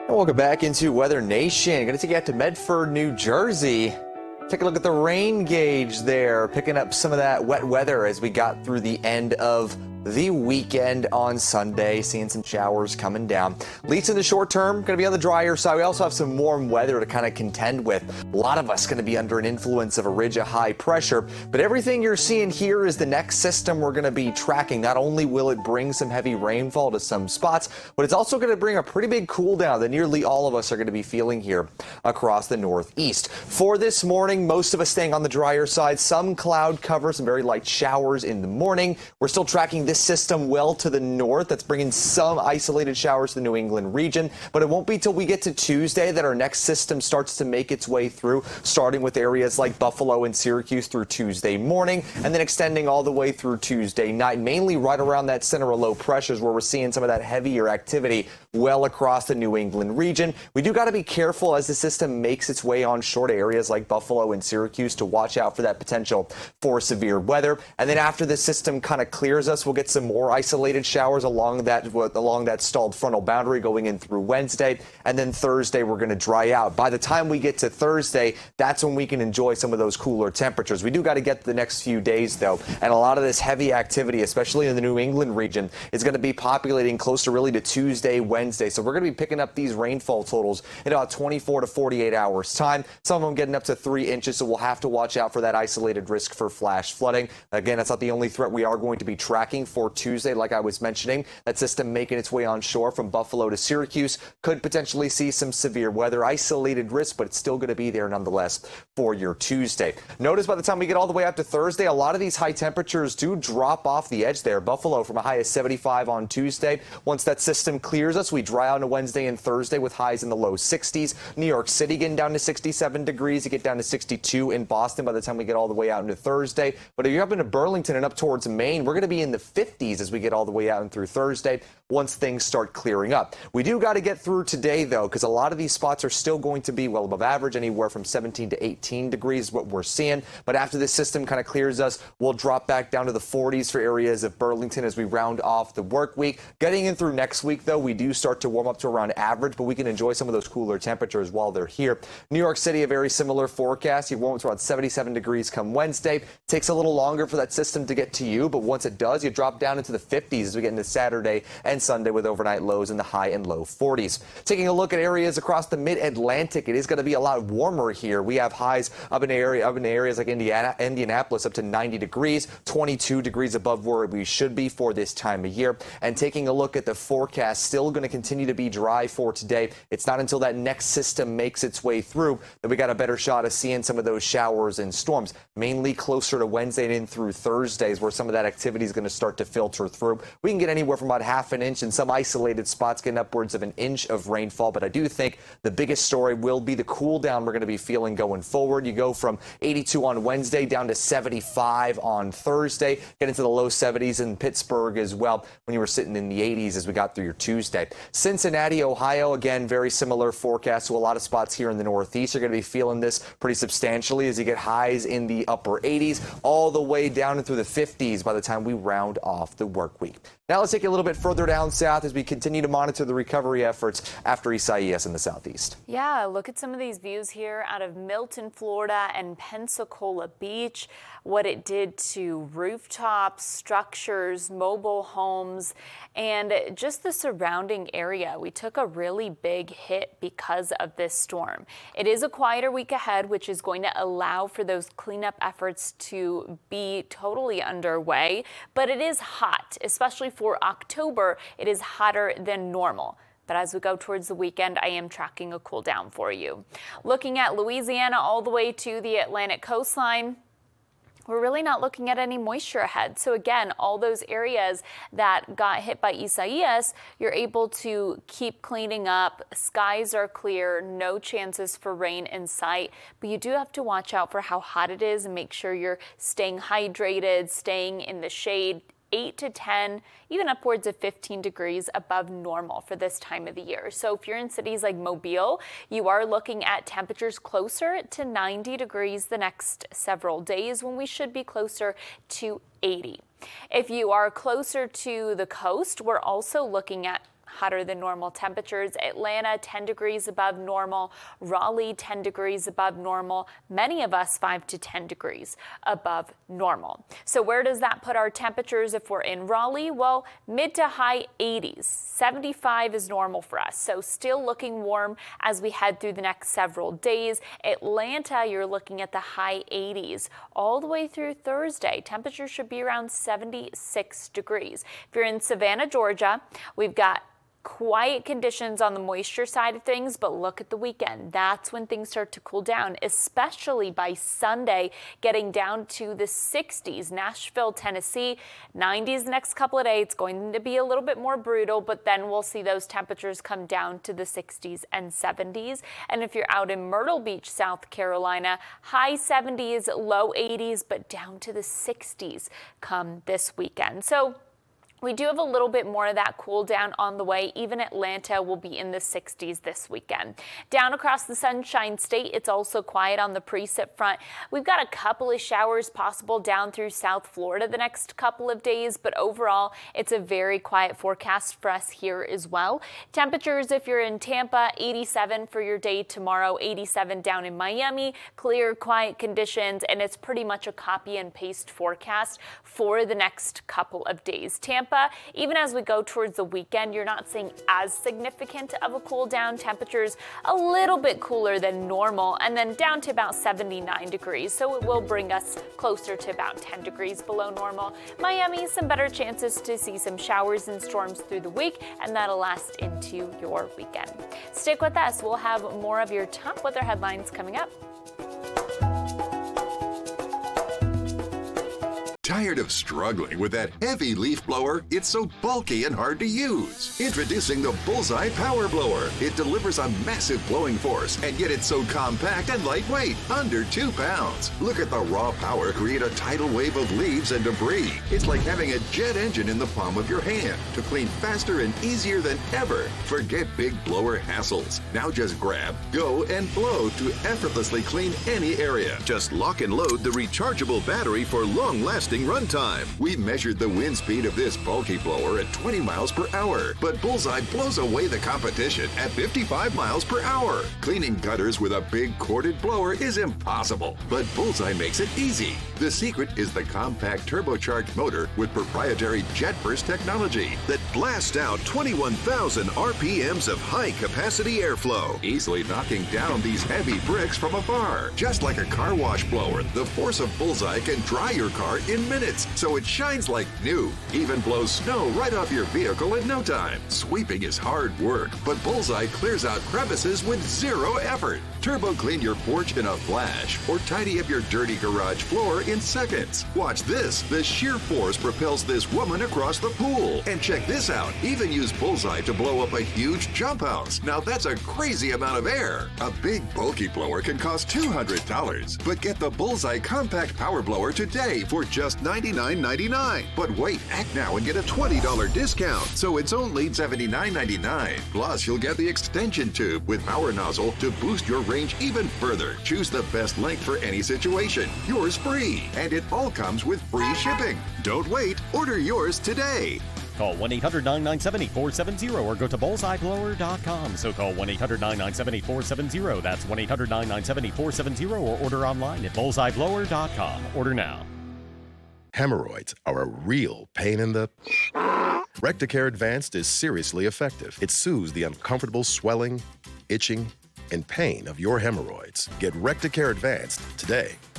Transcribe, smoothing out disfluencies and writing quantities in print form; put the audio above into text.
And welcome back into Weather Nation. Going to take you out to Medford, New Jersey. Take a look at the rain gauge there, picking up some of that wet weather as we got through the end of the weekend on Sunday, seeing some showers coming down. At least in the short term, going to be on the drier side. We also have some warm weather to kind of contend with. A lot of us going to be under an influence of a ridge of high pressure, but everything you're seeing here is the next system we're going to be tracking. Not only will it bring some heavy rainfall to some spots, but it's also going to bring a pretty big cool down that nearly all of us are going to be feeling here across the Northeast. For this morning, most of us staying on the drier side, some cloud cover, some very light showers in the morning. We're still tracking this system well to the north. That's bringing some isolated showers to the New England region, but it won't be till we get to Tuesday that our next system starts to make its way through, starting with areas like Buffalo and Syracuse through Tuesday morning, and then extending all the way through Tuesday night, mainly right around that center of low pressures where we're seeing some of that heavier activity well across the New England region. We do got to be careful as the system makes its way onshore to areas like Buffalo and Syracuse to watch out for that potential for severe weather. And then after the system kind of clears us, we'll get some more isolated showers along that stalled frontal boundary going in through Wednesday. And then Thursday, we're going to dry out. By the time we get to Thursday, that's when we can enjoy some of those cooler temperatures. We do got to get the next few days, though. And a lot of this heavy activity, especially in the New England region, is going to be populating closer really to Tuesday, Wednesday. So we're going to be picking up these rainfall totals in about 24 to 48 hours time. Some of them getting up to 3 inches, so we'll have to watch out for that isolated risk for flash flooding. Again, that's not the only threat we are going to be tracking for Tuesday. Like I was mentioning, that system making its way onshore from Buffalo to Syracuse could potentially see some severe weather, isolated risk, but it's still going to be there nonetheless for your Tuesday. Notice by the time we get all the way up to Thursday, a lot of these high temperatures do drop off the edge there. Buffalo from a high of 75 on Tuesday. Once that system clears us, we dry out on Wednesday and Thursday with highs in the low 60s. New York City getting down to 67 degrees. You get down to 62 in Boston by the time we get all the way out into Thursday. But if you're up into Burlington and up towards Maine, we're going to be in the 50s as we get all the way out and through Thursday once things start clearing up. We do got to get through today, though, because a lot of these spots are still going to be well above average, anywhere from 17 to 18 degrees is what we're seeing. But after this system kind of clears us, we'll drop back down to the 40s for areas of Burlington as we round off the work week. Getting in through next week, though, we do start to warm up to around average, but we can enjoy some of those cooler temperatures while they're here. New York City, a very similar forecast. You warm up to around 77 degrees come Wednesday. Takes a little longer for that system to get to you, but once it does, you drop down into the 50s as we get into Saturday and Sunday with overnight lows in the high and low 40s. Taking a look at areas across the mid-Atlantic, it is going to be a lot warmer here. We have highs up in areas like Indianapolis up to 90 degrees, 22 degrees above where we should be for this time of year. And taking a look at the forecast, still going to continue to be dry for today. It's not until that next system makes its way through that we got a better shot of seeing some of those showers and storms, mainly closer to Wednesday and in through Thursdays where some of that activity is going to start to filter through. We can get anywhere from about half an inch in some isolated spots, getting upwards of an inch of rainfall. But I do think the biggest story will be the cool down we're going to be feeling going forward. You go from 82 on Wednesday down to 75 on Thursday, get into the low 70s in Pittsburgh as well when you were sitting in the 80s as we got through your Tuesday. Cincinnati, Ohio, again, very similar forecast to a lot of spots here in the Northeast. You're going to be feeling this pretty substantially as you get highs in the upper 80s all the way down through the 50s by the time we round off the work week. Now let's take you a little bit further down south as we continue to monitor the recovery efforts after Isaias in the southeast. Yeah, look at some of these views here out of Milton, Florida and Pensacola Beach, what it did to rooftops, structures, mobile homes, and just the surrounding area. We took a really big hit because of this storm. It is a quieter week ahead, which is going to allow for those cleanup efforts to be totally underway, but it is hot, especially for October. It is hotter than normal. But as we go towards the weekend, I am tracking a cool down for you. Looking at Louisiana all the way to the Atlantic coastline, we're really not looking at any moisture ahead. So again, all those areas that got hit by Isaias, you're able to keep cleaning up. Skies are clear, no chances for rain in sight, but you do have to watch out for how hot it is and make sure you're staying hydrated, staying in the shade. 8 to 10, even upwards of 15 degrees above normal for this time of the year. So if you're in cities like Mobile, you are looking at temperatures closer to 90 degrees the next several days when we should be closer to 80. If you are closer to the coast, we're also looking at hotter than normal temperatures. Atlanta, 10 degrees above normal. Raleigh, 10 degrees above normal. Many of us 5 to 10 degrees above normal. So where does that put our temperatures if we're in Raleigh? Well, mid to high 80s. 75 is normal for us. So still looking warm as we head through the next several days. Atlanta, you're looking at the high 80s all the way through Thursday. Temperatures should be around 76 degrees. If you're in Savannah, Georgia, we've got quiet conditions on the moisture side of things, but look at the weekend. That's when things start to cool down, especially by Sunday, getting down to the 60s. Nashville, Tennessee, 90s the next couple of days. It's going to be a little bit more brutal, but then we'll see those temperatures come down to the 60s and 70s. And if you're out in Myrtle Beach, South Carolina, high 70s, low 80s, but down to the 60s come this weekend. So we do have a little bit more of that cool down on the way. Even Atlanta will be in the 60s this weekend. Down across the Sunshine State, it's also quiet on the precip front. We've got a couple of showers possible down through South Florida the next couple of days, but overall, it's a very quiet forecast for us here as well. Temperatures, if you're in Tampa, 87 for your day tomorrow, 87 down in Miami, clear, quiet conditions, and it's pretty much a copy and paste forecast for the next couple of days. Tampa, even as we go towards the weekend, you're not seeing as significant of a cool down. Temperatures a little bit cooler than normal, and then down to about 79 degrees. So it will bring us closer to about 10 degrees below normal. Miami, some better chances to see some showers and storms through the week, and that'll last into your weekend. Stick with us. We'll have more of your top weather headlines coming up. Tired of struggling with that heavy leaf blower? It's so bulky and hard to use. Introducing the Bullseye Power Blower. It delivers a massive blowing force, and yet it's so compact and lightweight, under 2 pounds. Look at the raw power create a tidal wave of leaves and debris. It's like having a jet engine in the palm of your hand to clean faster and easier than ever. Forget big blower hassles. Now just grab, go, and blow to effortlessly clean any area. Just lock and load the rechargeable battery for long-lasting runtime. We measured the wind speed of this bulky blower at 20 miles per hour, but Bullseye blows away the competition at 55 miles per hour. Cleaning gutters with a big corded blower is impossible, but Bullseye makes it easy. The secret is the compact turbocharged motor with proprietary jet burst technology that blasts out 21,000 RPMs of high-capacity airflow, easily knocking down these heavy bricks from afar. Just like a car wash blower, the force of Bullseye can dry your car in minutes, so it shines like new. Even blows snow right off your vehicle in no time. Sweeping is hard work, but Bullseye clears out crevices with zero effort. Turbo clean your porch in a flash, or tidy up your dirty garage floor in seconds. Watch this. The sheer force propels this woman across the pool. And check this out. Even use Bullseye to blow up a huge jump house. Now that's a crazy amount of air. A big bulky blower can cost $200, but get the Bullseye Compact Power Blower today for just $99.99. But wait, act now and get a $20 discount, so it's only $79.99. Plus, you'll get the extension tube with power nozzle to boost your range even further. Choose the best length for any situation. Yours free, and it all comes with free shipping. Don't wait. Order yours today. Call 1-800-997-8470 or go to bullseyeblower.com. So call 1-800-997-8470. That's 1-800-997-8470 or order online at bullseyeblower.com. Order now. Hemorrhoids are a real pain in the... Recticare Advanced is seriously effective. It soothes the uncomfortable swelling, itching, and pain of your hemorrhoids. Get Recticare Advanced today.